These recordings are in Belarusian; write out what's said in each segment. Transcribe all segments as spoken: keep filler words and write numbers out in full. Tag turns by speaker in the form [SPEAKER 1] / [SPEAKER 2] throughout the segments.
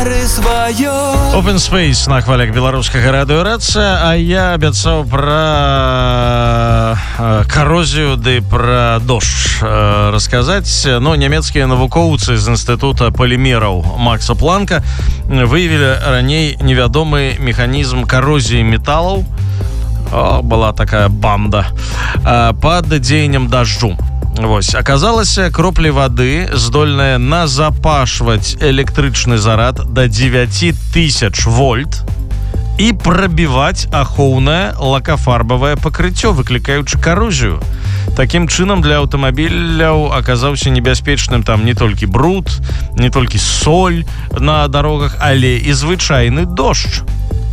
[SPEAKER 1] мары сваё.
[SPEAKER 2] Open Space на хвалях беларускага радыёраца, а я абяцаў пра карозію ды пра дождж расказаць. Ну, нямецкія навукоўцы з інстытута палімераў Макса Планка выявілі раней невядомы механізм карозіі металаў. О, была такая банда пад дзеяннем дажджу. Вось, аказалася, кроплі вады здольныя назапашваць электрычны зарад да дзевяці тысяч вольт і прабіваць ахоўнае лакафарбавае пакрыццё, выклікаючы карозію. Такім чынам, для аўтамабіляў аказаўся небяспечным там не толькі бруд, не толькі соль на дарогах, але і звычайны дождж.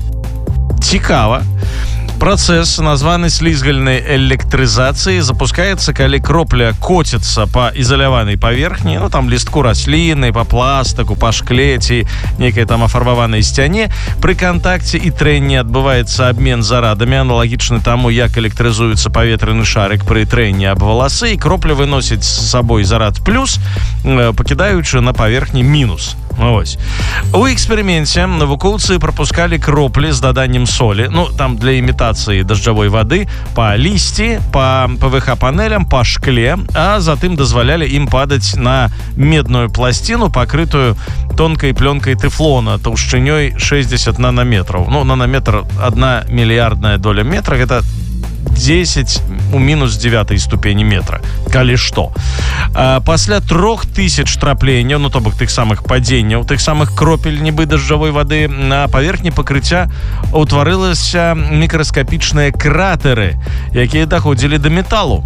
[SPEAKER 2] Цікава. Працэс, названы слізгальнай электрызацыі, запускаецца, калі кропля коціцца па ізаляванай паверхні, ну там лістку расліны, па пластыку, па шкле ці нейкай там афарбаванай сцяне. Пры кантакце і трэнні адбываецца абмен зарадамі, аналагічны таму, як электрызуецца паветраны шарык пры трэнні аб валасы, і кропля выносіць з сабой зарад плюс, пакідаючы на паверхні мінус. Ось. У эксперыменце навукоўцы прапускалі кроплі з даданнем солі, ну, там для імітацыі дажджавой вады, па лісці, па ПВХ-панелям, па шкле, а затым дазвалялі ім падаць на медную пласціну, пакрытую тонкай плёнкай тэфлона таўшчынёй шэсцьдзесят нанометраў. Ну, нанометр адна мільярдная доля метра, гэта дзесяць у мінус дзевятай ступені метра, калі што. А пасля трох тысяч трапленняў, ну то бок тых самых падзенняў, тых самых кропель нібы дажджавой вады, на паверхні пакрыцця ўтварылася мікраскапічныя кратэры, якія даходзілі да металу.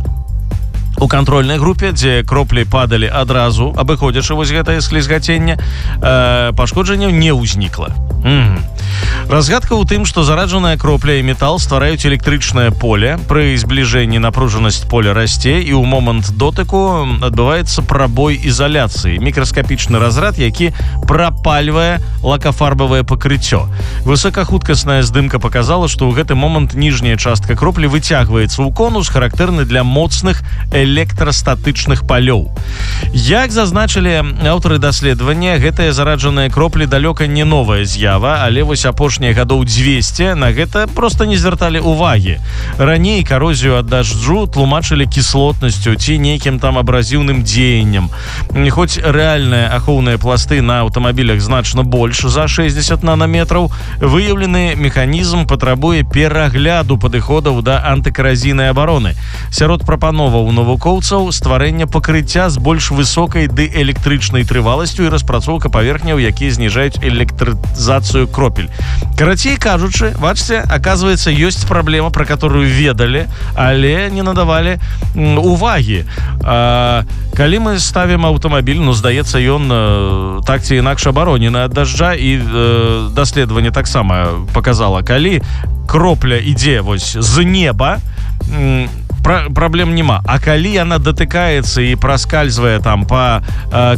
[SPEAKER 2] У кантрольнай групе, дзе кроплі падалі адразу, абыходзячы вось гэтае слізгаценне, э, пашкоджанняў не ўзнікла. Mm. Разгадка ў тым, што зараджаная кропля і метал ствараюць электрычнае поле. Пры збліжэнні напружанасць поля расце, і ў момант дотыку адбываецца прабой ізаляцыі, мікраскапічны разрад, які прапальвае лакафарбавае пакрыццё. Высокахуткасная здымка показала, што ў гэты момант ніжняя частка кроплі выцягваецца ў конус, характэрны для моцных электрастатычных палёў. Як зазначылі аўтары даследавання, гэтыя зараджаныя кроплі далёка не новая з'ява, але вось апошнія гадоў дзвесце на гэта проста не звярталі ўвагі. Раней карозію ад дажджу тлумачылі кіслотнасцю ці нейкім там абразіўным дзеяннем. Хоць рэальныя ахоўныя пласты на аўтамабілях значна больш за шэсцьдзесят нанометраў, выяўлены механізм патрабуе перагляду падыходаў да антыкаразійнай абароны. Сярод прапановаў у навукоўцаў стварэнне пакрыцця з больш высокай ды электрычнай трываласцю і распрацоўка паверхняў, якія зніжаюць электрызацыю кропель. Карацей кажучы, бачце, аказваецца, ёсць праблема, пра которую ведалі, але не надавалі м, увагі. А, калі мы ставім аўтамабіль, ну, здаецца, ён э, так ці інакш абаронены ад дажджа, і э, даследаванне таксама показала, калі кропля ідзе вось з неба, м, праблем няма. А калі яна датыкаецца і праскальзвае там па э,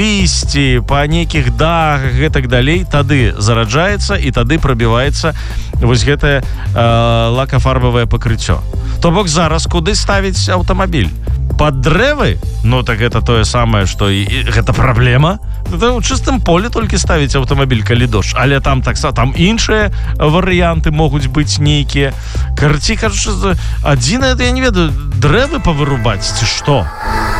[SPEAKER 2] лісці, па нейкіх дахах і так далей, тады зараджаецца і тады прабіваецца вось гэтае э, лакафарбавае пакрыццё. То бок зараз куды ставіць аўтамабіль? Пад дрэвы? Ну так гэта тое самае, што і, і гэта праблема. Это ў чыстым поле толькі ставіць аўтамабіль, калі дождж. Але там таксама там іншыя варыянты могуць быць нейкія. Карці, кажучы, адзінае, я не ведаю, дрэвы павырубаць ці што?